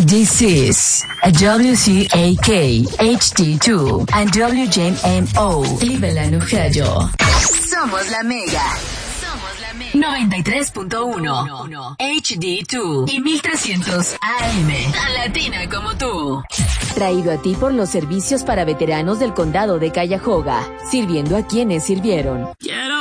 This is a WCAK HD2 and WJMO Cleveland, Ohio. Somos la Mega. 93.1 HD2 y 1300 AM. Tan latina como tú. Traído a ti por los servicios para veteranos del condado de Cuyahoga, sirviendo a quienes sirvieron. Quiero